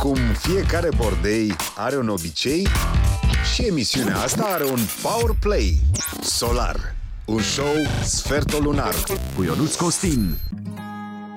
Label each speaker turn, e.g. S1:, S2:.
S1: Cum fiecare bordei are un obicei, și emisiunea asta are un Power Play. Solar, un show sfertul lunar
S2: cu Ionuț Costin.